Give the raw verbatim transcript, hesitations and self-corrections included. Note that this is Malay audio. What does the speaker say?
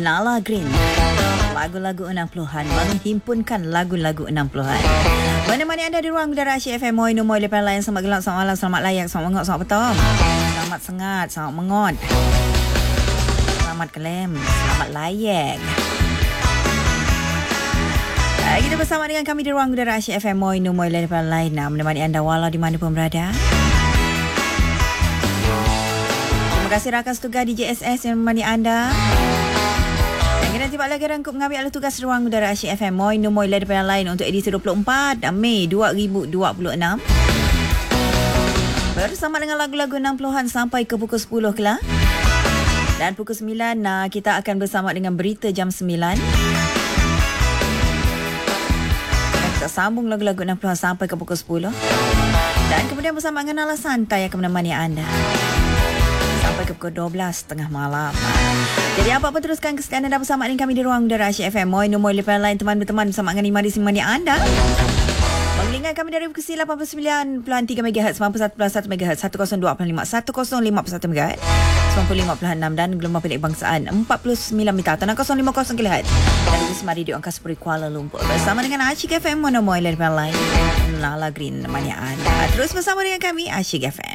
Nala Green. Lagu-lagu enam puluhan, menghimpunkan lagu-lagu enam puluhan. Mana-mana anda di ruang udara Asyik F M, Moi Numoi Lepas Lain. Selamat gelap, selamat malam, selamat layak, selamat mengot, selamat petang. Selamat sengat, selamat mengot. Selamat kelem, selamat layak. Uh, kita bersama dengan kami di ruang udara Asyik F M, Moi Numoi Lepas Lain. Menemani anda walau di mana pun berada. Terima kasih rakan setugas D J S S yang menemani anda. Dan kita tiba lagi rangkup mengambil alih tugas ruang udara Asyik F M, Moi Numoi Lepas Lain untuk edisi dua puluh empat Mei dua ribu dua puluh enam. Bersama dengan lagu-lagu enam puluhan sampai ke pukul sepuluh kelak. Dan pukul sembilan nah, kita akan bersama dengan berita jam sembilan. Dan kita sambung lagu-lagu enam puluhan sampai ke pukul sepuluh. Dan kemudian bersama dengan Nala Santai akan menemani anda sampai ke pukul dua belas tengah malam. Jadi apa pun teruskan kesetiaan anda bersama dengan kami di ruang udara Asyik F M, Moi Numoi Lepas Lain. Teman-teman bersama dengan Imadi Simani anda. Mengelingan kami dari frekuensi lapan puluh sembilan perpuluhan tiga megahertz, sembilan puluh satu perpuluhan satu megahertz, seratus dua puluh lima, seratus lima puluh satu megahertz, sembilan puluh lima perpuluhan enam dan gelombang pendek bangsaan empat puluh sembilan meter atau enam kosong lima kosong kilohertz. Dan di Semari di Angkasa Puri Kuala Lumpur. Bersama dengan Asyik F M, Moi Numoi Lepas Lain. Nala Green menemani anda. Terus bersama dengan kami Asyik F M.